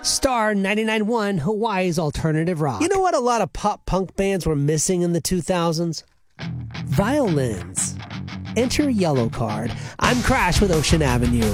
Star 99.1, Hawaii's alternative rock. You know what a lot of pop-punk bands were missing in the 2000s? Violins. Enter Yellow Card. I'm Crash with Ocean Avenue.